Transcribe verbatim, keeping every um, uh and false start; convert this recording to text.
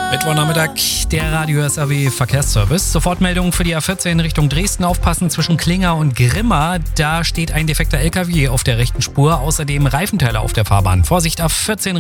Mittwochnachmittag, der Radio S R W Verkehrsservice. Sofortmeldung für die A vierzehn Richtung Dresden. Aufpassen zwischen Klinger und Grimma. Da steht ein defekter L K W auf der rechten Spur. Außerdem Reifenteile auf der Fahrbahn. Vorsicht, A vierzehn